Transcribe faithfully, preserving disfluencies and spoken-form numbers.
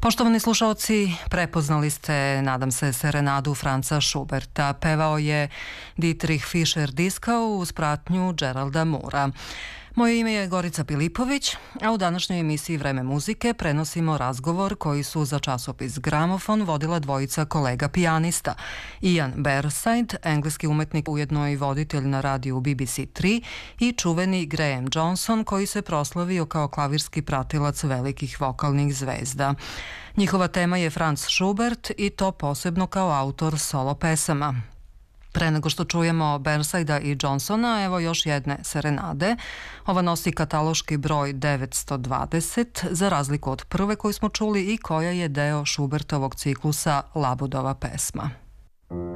Poštovani slušalci, prepoznali ste, nadam se, serenadu Franza Schuberta. Pevao je Dietrich Fischer-Dieskau uz pratnju Geralda Moora. Moje ime je Gorica Pilipović, a u današnjoj emisiji Vreme muzike prenosimo razgovor koji su za časopis Gramofon vodila dvojica kolega pijanista. Ian Bearside, engleski umetnik, ujedno i voditelj na radiju B B C tri, i čuveni Graham Johnson, koji se proslavio kao klavirski pratilac velikih vokalnih zvezda. Njihova tema je Franz Schubert i to posebno kao autor solo pesama. Pre nego što čujemo Bearsidea i Johnsona, evo još jedne serenade. Ova nosi kataloški broj devetsto dvadeset, za razliku od prve koju smo čuli i koja je deo Schubertovog ciklusa Labudova pesma.